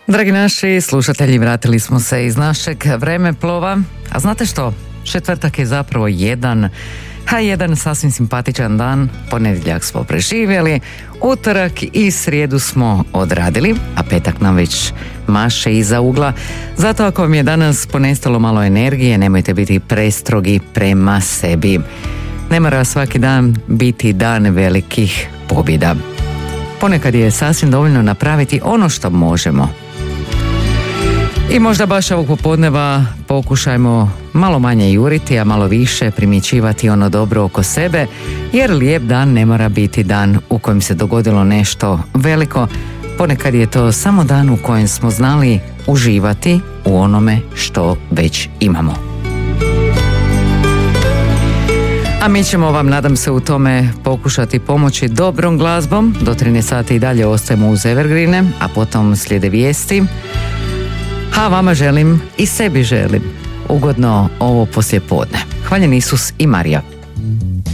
Dragi naši slušatelji, vratili smo se iz našeg vremeplova. A znate što? Četvrtak je zapravo jedan sasvim simpatičan dan. Ponedjeljak smo preživjeli, utorak i srijedu smo odradili, a petak nam već maše iza ugla. Zato ako vam je danas ponestalo malo energije, nemojte biti prestrogi prema sebi. Ne mora svaki dan biti dan velikih pobjeda. Ponekad je sasvim dovoljno napraviti ono što možemo. I možda baš ovog popodneva pokušajmo malo manje juriti, a malo više primjećivati ono dobro oko sebe, jer lijep dan ne mora biti dan u kojem se dogodilo nešto veliko. Ponekad je to samo dan u kojem smo znali uživati u onome što već imamo. A mi ćemo vam, nadam se, u tome pokušati pomoći dobrom glazbom. Do 13 sati i dalje ostajemo uz Evergreene, a potom slijede vijesti. A vama želim i sebi želim ugodno ovo poslijepodne. Hvaljen Isus i Marija.